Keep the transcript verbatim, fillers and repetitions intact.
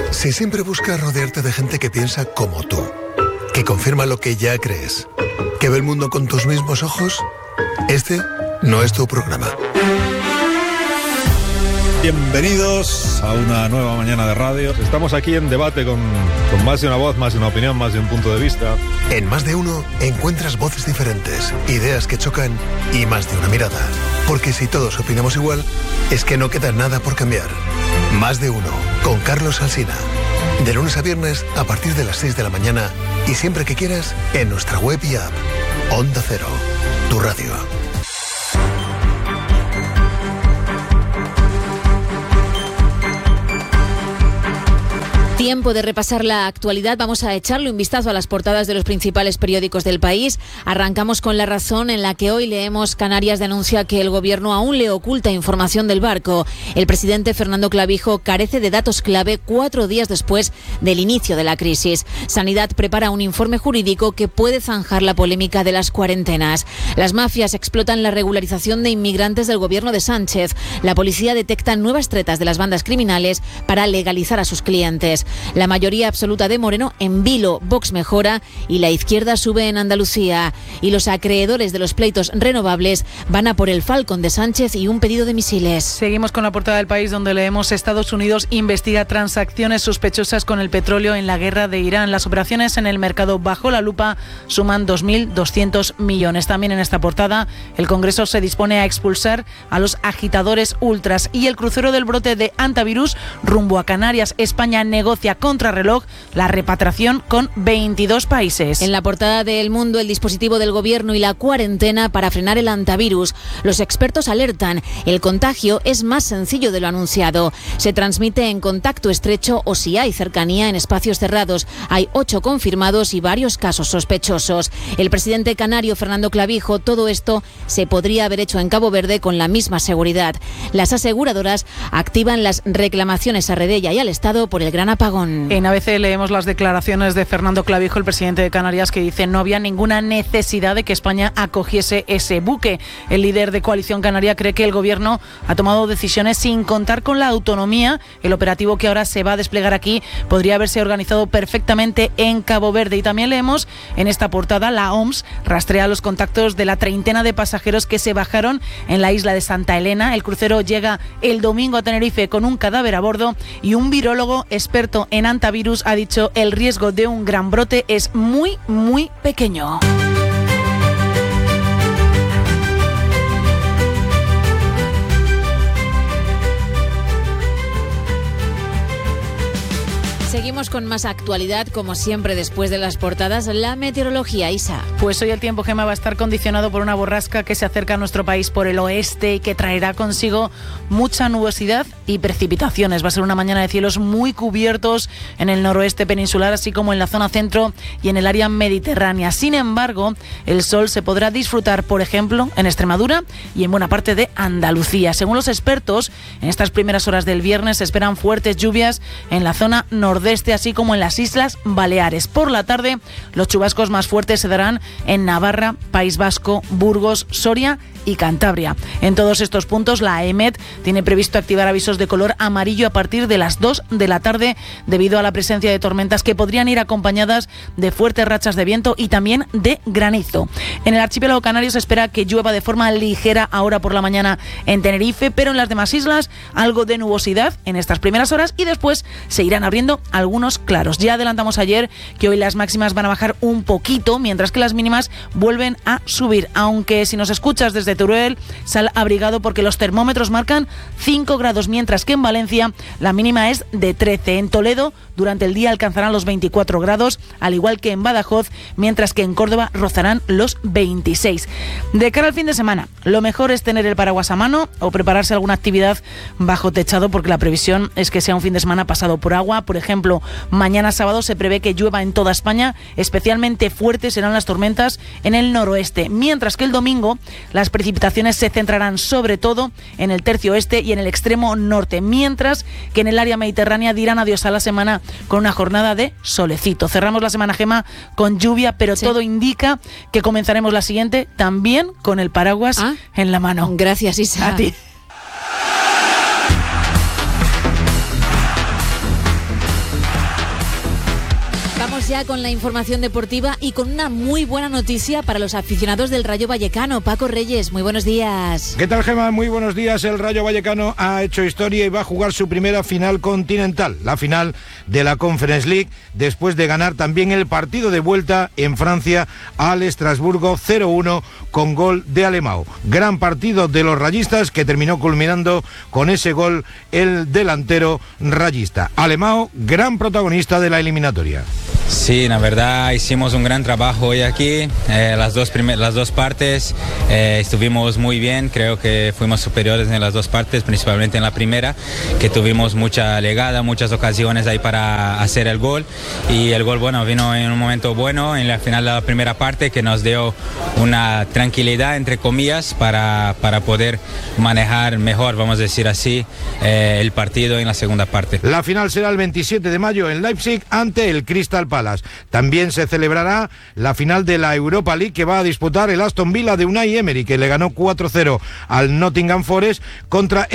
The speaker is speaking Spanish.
Si siempre buscas rodearte de gente que piensa como tú, que confirma lo que ya crees, que ve el mundo con tus mismos ojos, este no es tu programa. Bienvenidos a una nueva mañana de radio. Estamos aquí en debate con, con más de una voz, más de una opinión, más de un punto de vista. En Más de Uno encuentras voces diferentes, ideas que chocan y más de una mirada. Porque si todos opinamos igual, es que no queda nada por cambiar. Más de Uno, con Carlos Alsina. De lunes a viernes a partir de las seis de la mañana y siempre que quieras en nuestra web y app. Onda Cero, tu radio. Tiempo de repasar la actualidad. Vamos a echarle un vistazo a las portadas de los principales periódicos del país. Arrancamos con La Razón, en la que hoy leemos: Canarias denuncia que el gobierno aún le oculta información del barco. El presidente Fernando Clavijo carece de datos clave cuatro días después del inicio de la crisis. Sanidad prepara un informe jurídico que puede zanjar la polémica de las cuarentenas. Las mafias explotan la regularización de inmigrantes del gobierno de Sánchez. La policía detecta nuevas tretas de las bandas criminales para legalizar a sus clientes. La mayoría absoluta de Moreno en vilo, Vox mejora y la izquierda sube en Andalucía. Y los acreedores de los pleitos renovables van a por el Falcon de Sánchez y un pedido de misiles. Seguimos con la portada del País, donde leemos: Estados Unidos investiga transacciones sospechosas con el petróleo en la guerra de Irán. Las operaciones en el mercado bajo la lupa suman dos mil doscientos millones. También en esta portada, el Congreso se dispone a expulsar a los agitadores ultras. Y el crucero del brote de antivirus rumbo a Canarias. España negocia contrarreloj la repatriación con veintidós países. En la portada de El Mundo, el dispositivo del gobierno y la cuarentena para frenar el antivirus. Los expertos alertan: el contagio es más sencillo de lo anunciado. Se transmite en contacto estrecho o si hay cercanía en espacios cerrados. Hay ocho confirmados y varios casos sospechosos. El presidente canario Fernando Clavijo: todo esto se podría haber hecho en Cabo Verde con la misma seguridad. Las aseguradoras activan las reclamaciones a Redella y al Estado por el gran apagón. En A B C leemos las declaraciones de Fernando Clavijo, el presidente de Canarias, que dice: no había ninguna necesidad de que España acogiese ese buque. El líder de Coalición Canaria cree que el gobierno ha tomado decisiones sin contar con la autonomía. El operativo que ahora se va a desplegar aquí podría haberse organizado perfectamente en Cabo Verde. Y también leemos en esta portada: la O M S rastrea los contactos de la treintena de pasajeros que se bajaron en la isla de Santa Elena. El crucero llega el domingo a Tenerife con un cadáver a bordo y un virólogo experto en antivirus ha dicho: el riesgo de un gran brote es muy, muy pequeño. Seguimos con más actualidad, como siempre, después de las portadas. La meteorología, Isa. Pues hoy el tiempo, Gema, va a estar condicionado por una borrasca que se acerca a nuestro país por el oeste y que traerá consigo mucha nubosidad y precipitaciones. Va a ser una mañana de cielos muy cubiertos en el noroeste peninsular, así como en la zona centro y en el área mediterránea. Sin embargo, el sol se podrá disfrutar, por ejemplo, en Extremadura y en buena parte de Andalucía. Según los expertos, en estas primeras horas del viernes se esperan fuertes lluvias en la zona nordeste, así como en las Islas Baleares. Por la tarde, los chubascos más fuertes se darán en Navarra, País Vasco, Burgos, Soria y Cantabria. En todos estos puntos, la EMET tiene previsto activar avisos de color amarillo a partir de las dos de la tarde debido a la presencia de tormentas que podrían ir acompañadas de fuertes rachas de viento y también de granizo. En el archipiélago canario se espera que llueva de forma ligera ahora por la mañana en Tenerife, pero en las demás islas algo de nubosidad en estas primeras horas y después se irán abriendo algunos claros. Ya adelantamos ayer que hoy las máximas van a bajar un poquito, mientras que las mínimas vuelven a subir, aunque si nos escuchas desde Teruel, sal abrigado porque los termómetros marcan cinco grados, mientras que en Valencia la mínima es de trece. En Toledo durante el día alcanzarán los veinticuatro grados, al igual que en Badajoz, mientras que en Córdoba rozarán los veintiséis. De cara al fin de semana, lo mejor es tener el paraguas a mano o prepararse alguna actividad bajo techado, porque la previsión es que sea un fin de semana pasado por agua. Por ejemplo, mañana sábado se prevé que llueva en toda España, especialmente fuertes serán las tormentas en el noroeste, mientras que el domingo las precipitaciones se centrarán sobre todo en el tercio oeste y en el extremo norte, mientras que en el área mediterránea dirán adiós a la semana con una jornada de solecito. Cerramos la semana, Gema, con lluvia, pero sí, todo indica que comenzaremos la siguiente también con el paraguas ah, en la mano. Gracias, Isa. A ti. ya con la información deportiva y con una muy buena noticia para los aficionados del Rayo Vallecano. Paco Reyes, muy buenos días. ¿Qué tal, Gemma? Muy buenos días. El Rayo Vallecano ha hecho historia y va a jugar su primera final continental, la final de la Conference League, después de ganar también el partido de vuelta en Francia al Estrasburgo cero uno con gol de Alemão. Gran partido de los rayistas que terminó culminando con ese gol el delantero rayista. Alemão, gran protagonista de la eliminatoria. Sí, la verdad hicimos un gran trabajo hoy aquí, eh, las, dos primer, las dos partes eh, estuvimos muy bien, creo que fuimos superiores en las dos partes, principalmente en la primera, que tuvimos mucha llegada, muchas ocasiones ahí para hacer el gol, y el gol bueno vino en un momento bueno, en la final de la primera parte, que nos dio una tranquilidad, entre comillas, para, para poder manejar mejor, vamos a decir así, eh, el partido en la segunda parte. La final será el veintisiete de mayo en Leipzig ante el Crystal Palace. También se celebrará la final de la Europa League que va a disputar el Aston Villa de Unai Emery, que le ganó cuatro cero al Nottingham Forest contra